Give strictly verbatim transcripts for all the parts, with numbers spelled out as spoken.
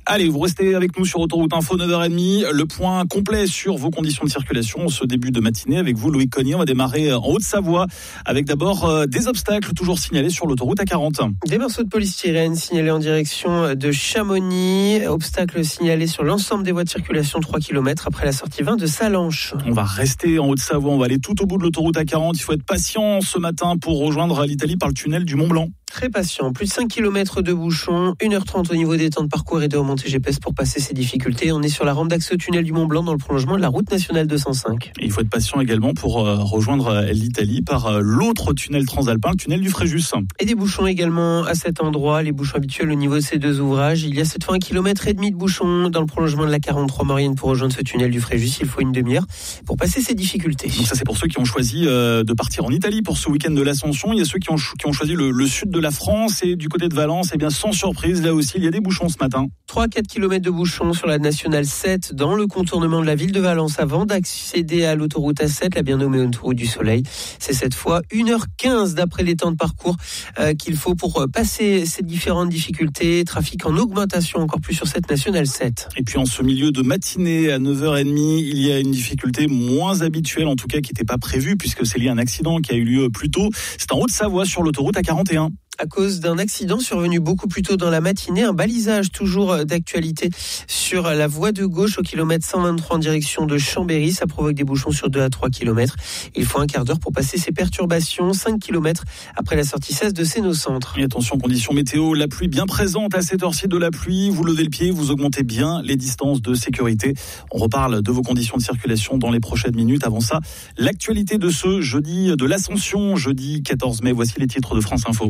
Allez, vous restez avec nous sur Autoroute Info, neuf heures trente. Le point complet sur vos conditions de circulation ce début de matinée avec vous, Loïc Cognier. On va démarrer en Haute-Savoie avec d'abord euh, des obstacles toujours signalés sur l'autoroute A quarante. Des morceaux de polystyrène signalés en direction de Chamonix. Obstacles signalés sur l'ensemble des voies de circulation, trois kilomètres après la sortie vingt de Salanches. On va rester en Haute-Savoie. On va aller tout au bout de l'autoroute A quarante. Il faut être patient ce matin pour rejoindre l'Italie par le tunnel du Mont-Blanc. Très patient, plus de cinq kilomètres de bouchons, une heure trente au niveau des temps de parcours et de remontée G P S pour passer ces difficultés. On est sur la rampe d'accès au tunnel du Mont-Blanc dans le prolongement de la route nationale deux cent cinq. Et il faut être patient également pour euh, rejoindre l'Italie par euh, l'autre tunnel transalpin, le tunnel du Fréjus. Et des bouchons également à cet endroit, les bouchons habituels au niveau de ces deux ouvrages. Il y a cette fois un kilomètre et demi de bouchons dans le prolongement de la quarante-trois Maurienne pour rejoindre ce tunnel du Fréjus. Il faut une demi-heure pour passer ces difficultés. Donc ça c'est pour ceux qui ont choisi euh, de partir en Italie pour ce week-end de l'Ascension. Il y a ceux qui ont, qui ont choisi le, le sud de la France et du côté de Valence, eh bien sans surprise, là aussi il y a des bouchons ce matin. trois à quatre kilomètres de bouchons sur la nationale sept dans le contournement de la ville de Valence avant d'accéder à l'autoroute A sept, la bien nommée autoroute du Soleil. C'est cette fois une heure quinze d'après les temps de parcours euh, qu'il faut pour passer ces différentes difficultés. Trafic en augmentation encore plus sur cette nationale sept. Et puis en ce milieu de matinée à neuf heures trente, il y a une difficulté moins habituelle, en tout cas qui n'était pas prévue puisque c'est lié à un accident qui a eu lieu plus tôt. C'est en Haute-Savoie sur l'autoroute A quarante et un. À cause d'un accident survenu beaucoup plus tôt dans la matinée, un balisage toujours d'actualité sur la voie de gauche au kilomètre cent vingt-trois en direction de Chambéry. Ça provoque des bouchons sur deux à trois kilomètres. Il faut un quart d'heure pour passer ces perturbations, cinq kilomètres après la sortie seize de Sénocentre. Et attention, conditions météo, la pluie bien présente à cette heure-ci de la pluie. Vous levez le pied, vous augmentez bien les distances de sécurité. On reparle de vos conditions de circulation dans les prochaines minutes. Avant ça, l'actualité de ce jeudi de l'Ascension, jeudi quatorze mai. Voici les titres de France Info.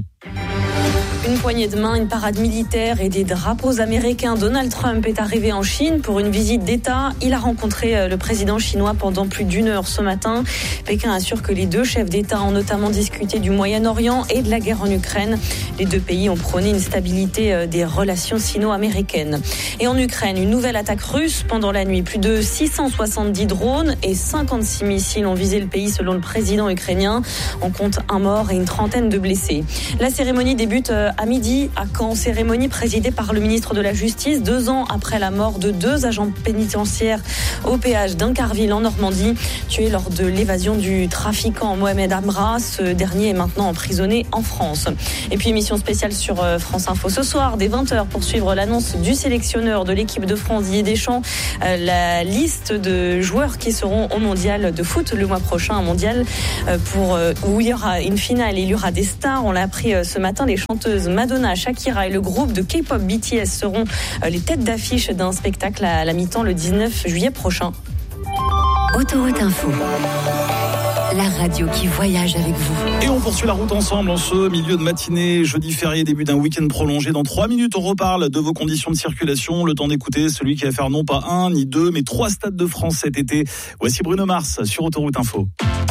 Une poignée de main, une parade militaire et des drapeaux américains. Donald Trump est arrivé en Chine pour une visite d'État. Il a rencontré le président chinois pendant plus d'une heure ce matin. Pékin assure que les deux chefs d'État ont notamment discuté du Moyen-Orient et de la guerre en Ukraine. Les deux pays ont prôné une stabilité des relations sino-américaines. Et en Ukraine, une nouvelle attaque russe pendant la nuit. Plus de six cent soixante-dix drones et cinquante-six missiles ont visé le pays selon le président ukrainien. On compte un mort et une trentaine de blessés. La cérémonie débute à midi à Caen, cérémonie présidée par le ministre de la Justice, deux ans après la mort de deux agents pénitentiaires au péage d'Incarville en Normandie, tués lors de l'évasion du trafiquant Mohamed Amra. Ce dernier est maintenant emprisonné en France. Et puis émission spéciale sur France Info ce soir, dès vingt heures, pour suivre l'annonce du sélectionneur de l'équipe de France, Didier Deschamps, la liste de joueurs qui seront au mondial de foot le mois prochain, un mondial pour, où il y aura une finale et il y aura des stars. On l'a appris ce matin, les chanteuses Madonna, Shakira et le groupe de K-pop B T S seront les têtes d'affiche d'un spectacle à la mi-temps le dix-neuf juillet prochain. Autoroute Info, la radio qui voyage avec vous. Et on poursuit la route ensemble en ce milieu de matinée, jeudi férié, début d'un week-end prolongé. Dans trois minutes, on reparle de vos conditions de circulation. Le temps d'écouter celui qui va faire non pas un, ni deux, mais trois stades de France cet été. Voici Bruno Mars sur Autoroute Info.